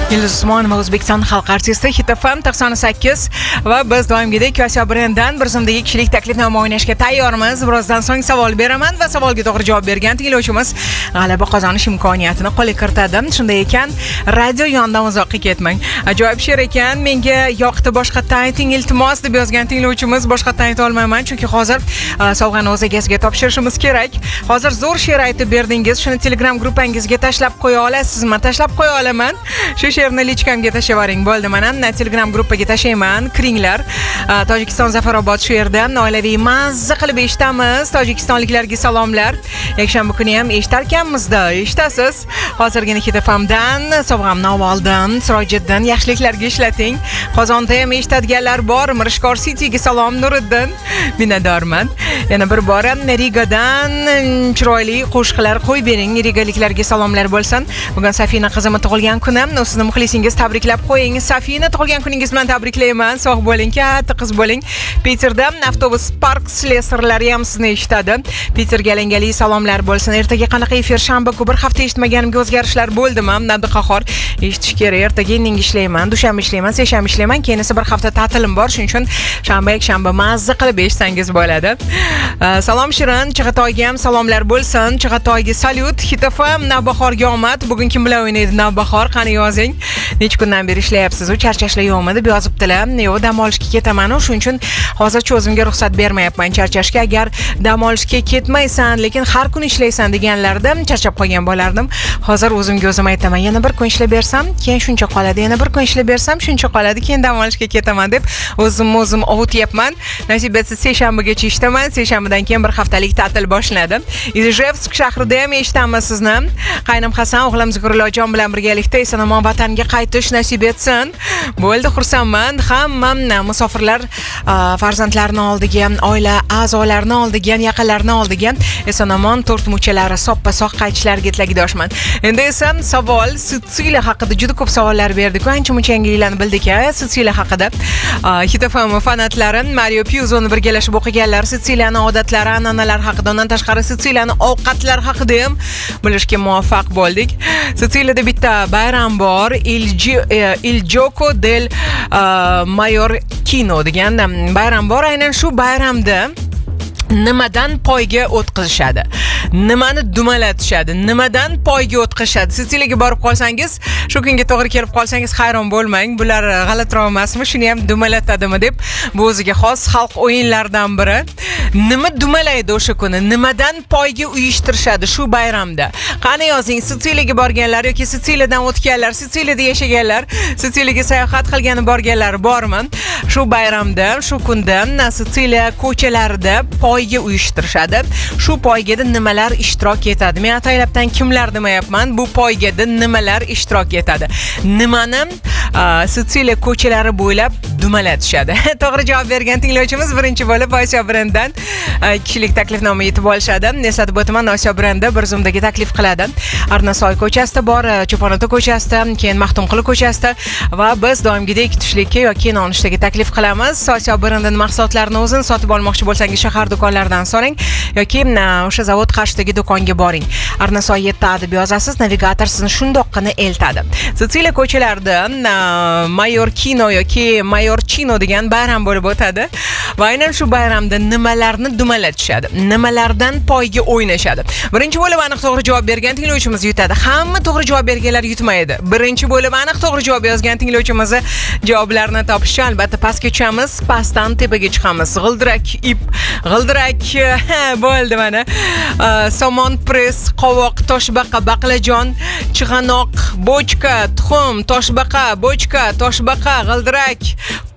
Yulduz Usmonova O'zbekiston xalq artisti Hit FM 98 va biz doimgidek Osiyo brendidan bir zumdagi kishilik taklifnoma o'ynashga tayyormiz. Birozdan so'ng savol beraman va savolga to'g'ri javob bergan tinglovchimiz g'alaba qozonish imkoniyatini qo'lga kiritadi. Shunday ekan, radio yonidan uzoqqa ketmang. Ajoyib she'r ekan, menga yoqdi, boshqatdan ayting iltimos deb yozgan tinglovchimiz. Boshqatdan ayta olmayman, chunki hozir sovg'ani o'z egasiga topshirishimiz kerak. Hozir zo'r she'r aytib berdingiz. Shuni Telegram gruppangizga tashlab qo'ya olasizmi? Tashlab qo'ya olaman. Shu she'rni lichkamga tashlab yuboring. Bo'ldi, mana Telegram gruppaga tashlayman. Kiringlar. Tojikiston Zafarobod shu yerda oilaviy mazza qilib eshitamiz. Tojikistonliklarga salomlar. Yakshanba kuni ham eshitarkanmizda. Eshitasiz. Hozirgina Hit FMdan sovg'amni oldim. Sirojiddin, yaxshiliklarga ishlating. Qozonda ham eshitadiganlar bor. Mirishkor Cityga salom Nuriddin. Minnatdorman. Yana bir bora Rigadan chiroyli qo'shiqlar qo'yib bering. Rigaliklarga salomlar bo'lsin. Bugun Safina qizimning tug'ilgan kuni. Sizni muxlisingiz tabriklab qo'ying. Safina, tug'ilgan kuningiz bilan tabriklayman. Sog' bo'ling, katta qiz bo'ling. Peterda avtobus park slesarlari ham sizni eshitadi. Peterga alangali salomlar bo'lsin. Ertaga qanaqa efir? Shanba-ku bir hafta eshitmaganimga o'zgarishlar bo'ldimi? Abduqahhor, eshitish kerak. Ertaga inding ishlayman, dushanba ishlayman, seshanba ishlayman, keyin esa bir hafta ta'tilim bor. Shuning uchun shanba mazza qilib eshitsangiz bo'ladi. Salom Shirin, Chig'atoyga ham salomlar bo'lsin. Chig'atoyga salyut. Hit FM Navbahorga omad. Bugun kim bilan o'ynaydi Navbahor? Qani yozing. Necha kundan beri ishlayapsiz? Charchashlar yo'qmi deb yozibdilar. Yo'q, dam olishga ketaman. Shuning uchun hozircha o'zimga ruxsat bermayapman charchashga. Agar dam olishga ketmaysan, lekin har kun ishlaysan deganlarda charchab qolgan bo'lardim. Hozir o'zimga o'zim aytaman, yana bir kun ishlab bersam, keyin shuncha qoladi. Yana bir kun ishlab bersam, shuncha qoladi. Keyin dam olishga ketaman deb o'zim ovutyapman. Nasib etsa seshanbagacha ishlayman. Seshanbadan keyin bir haftalik ta'til boshlanadi. Ijevsk shahrida ham eshitamiz sizni. Qaynam Hasan, o'g'lim Zuhurlajon bilan birgalikda eson-omon vatanga qaytish nasib etsin. Bo'ldi, xursandman. Hamma musofirlar farzandlarini oldiga, oila a'zolarini oldiga, yaqinlarini oldiga eson-omon to'rtmuchalari soppa-sog' qaytishlariga tilakdoshman. Endi esa savol Sitsiliya haqida juda ko'p savollar berdik. Ancha-muncha yangiliklarni bildik Sitsiliya haqida. Hit FM fanatlari Mario Puzo'ni birgalashib o'qiganlar Sitsiliyaning odatlari, an'analari haqida, undan tashqari Sitsiliyaning ovqatlari haqida ham bilishga muvaffaq bo'ldik. Sitsiliyada bitta bayram bor, Il Gioco del Maiorchino degan bayram bor. Aynan shu bayramda nimadan poyga o'tkazishadi? Nimani dumalatishadi? Nimadan poyga o'tkazishadi? Sitsiliyaga borib qolsangiz, shu kunga to'g'ri kelib qolsangiz hayron bo'lmang. Bular g'alatiroq emasmi? Shuni ham dumalatadimi deb bu o'ziga xos xalq o'yinlaridan biri. Nima dumalaydi o'sha kuni? Nimadan poyga uyushtirishadi shu bayramda? Qani yozing, Sitsiliyaga borganlar yoki Sitsiliyadan o'tganlar, Sitsiliyada yashaganlar, Sitsiliyaga sayohat qilgani borganlar bormi? Shu bayramda, shu kunda Sitsiliya ko'chalarida poyga uyushtirishadi. Shu poygada nimalar ishtirok etadi? Men ataylabdan kimlar demayapman, bu poygada nimalar ishtirok etadi? Nimani Sitsiliya ko'chalari bo'ylab dumalatishadi? To'g'ri javob bergan tinglovchimiz birinchi bo'lib Osiyo brendidan kishilik taklifnoma yetib olishadi. Eslatib o'taman, Osiyo brendi bir zumdagi taklif qiladi. Arnasoy ko'chasida bor, Cho'ponota ko'chasida, keyin Maxtumquli ko'chasida va biz doimgidek tushlikka yoki nonushtaga taklif qilamiz. Osiyo brendining mahsulotlarini o'zini sotib olmoqchi bo'lsangiz shahar do'konlaridan so'rang yoki o'sha zavod qarshidagi do'konga boring. Arnasoy 7 deb yozasiz, navigator sizni shundoqqina eltadi. Sitsiliya ko'chalarida Maiorchino yoki Maiorchino degan bayram bo'lib o'tadi. Va aynan shu bayramda nimalarni dumalatishadi? Nimalardan poyga o'ynashadi? Birinchi bo'lib aniq to'g'ri javob bergan tinglovchimiz yutadi. Hamma to'g'ri javob berganlar yutmaydi. Birinchi bo'lib aniq to'g'ri javob yozgan tinglovchimiz javoblarni topishi albatta pastga tushamiz, pastdan tepaga chiqamiz. G'ildirak ip, g'ildirak bo'ldi mana. Somon press, qovoq, toshbaqa, baqlajon, chig'anoq, bochka, tuxum, toshbaqa, bochka, toshbaqa, g'ildirak,